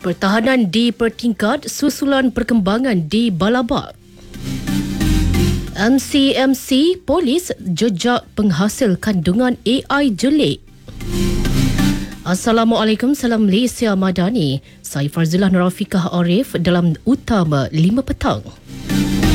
Pertahanan dipertingkat susulan perkembangan di Balabak. MCMC Polis jejak penghasil kandungan AI jelik. Assalamualaikum, salam Malaysia Madani. Saya Farzilah Nurafiqah Arif dalam Utama 5 petang.